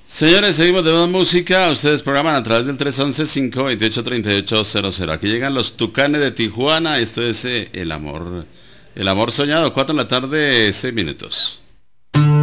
Señores, seguimos de más música. Ustedes programan a través del 311-528-3800. Aquí llegan los Tucanes de Tijuana. Esto es el amor soñado. 4 de la tarde, 6 minutos.